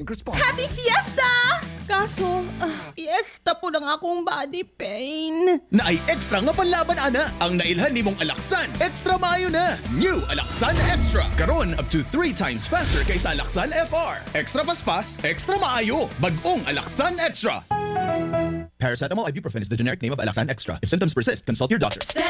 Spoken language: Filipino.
Happy Fiesta! Kaso, fiesta po lang akong body pain. Na ay extra nga panlaban ana. Ang nailhan nimong Alaksan, extra maayo na. New Alaksan Extra. Karon up to 3 times faster kaysa Alaksan FR. Extra paspas, extra maayo. Bagong Alaksan Extra. Paracetamol ibuprofen is the generic name of Alaksan Extra. If symptoms persist, consult your doctor.